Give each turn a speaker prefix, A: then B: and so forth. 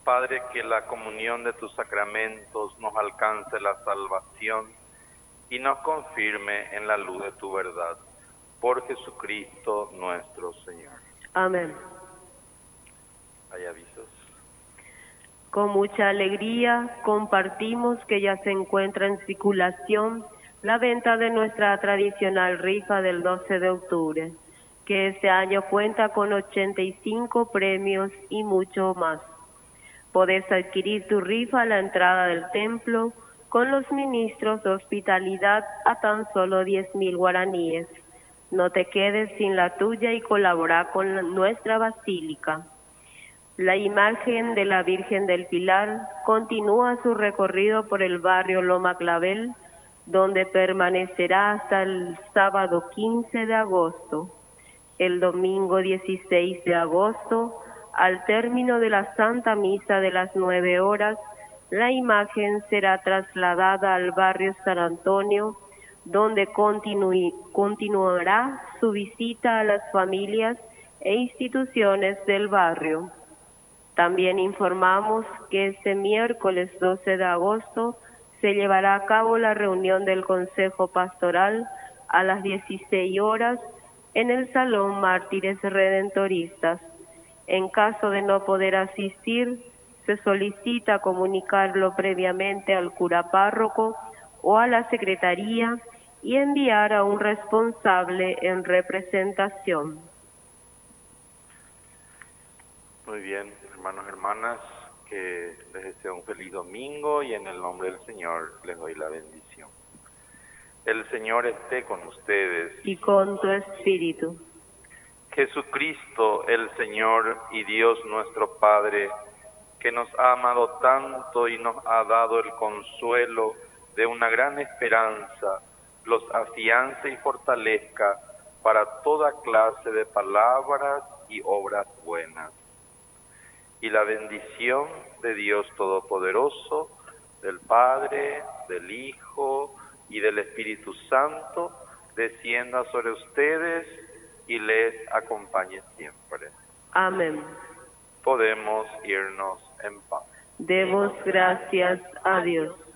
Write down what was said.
A: Padre, que la comunión de tus sacramentos nos alcance la salvación y nos confirme en la luz de tu verdad. Por Jesucristo nuestro Señor.
B: Amén.
A: ¿Hay avisos?
B: Con mucha alegría compartimos que ya se encuentra en circulación la venta de nuestra tradicional rifa del 12 de octubre, que este año cuenta con 85 premios y mucho más. Podés adquirir tu rifa a la entrada del templo con los ministros de hospitalidad a tan solo 10.000 guaraníes. No te quedes sin la tuya y colabora con nuestra basílica. La imagen de la Virgen del Pilar continúa su recorrido por el barrio Loma Clavel, donde permanecerá hasta el sábado 15 de agosto. El domingo 16 de agosto, al término de la Santa Misa de las 9 horas, la imagen será trasladada al barrio San Antonio, donde continuará su visita a las familias e instituciones del barrio. También informamos que este miércoles 12 de agosto se llevará a cabo la reunión del Consejo Pastoral a las 16 horas en el Salón Mártires Redentoristas. En caso de no poder asistir, se solicita comunicarlo previamente al cura párroco o a la secretaría y enviar a un responsable en representación.
A: Muy bien, hermanos y hermanas, que les deseo un feliz domingo y en el nombre del Señor les doy la bendición. El Señor esté con ustedes.
B: Y con tu espíritu.
A: Jesucristo, el Señor y Dios nuestro Padre, que nos ha amado tanto y nos ha dado el consuelo de una gran esperanza, los afiance y fortalezca para toda clase de palabras y obras buenas. Y la bendición de Dios Todopoderoso, del Padre, del Hijo y del Espíritu Santo, descienda sobre ustedes y les acompañe siempre.
B: Amén.
A: Podemos irnos en paz.
B: Demos gracias a Dios.